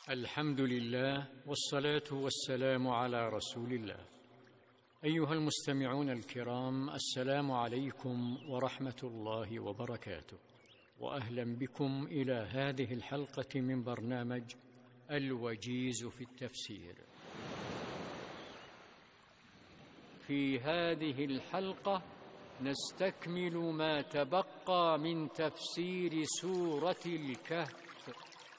الحمد لله والصلاة والسلام على رسول الله. أيها المستمعون الكرام، السلام عليكم ورحمة الله وبركاته، وأهلا بكم إلى هذه الحلقة من برنامج الوجيز في التفسير. في هذه الحلقة نستكمل ما تبقى من تفسير سورة الكهف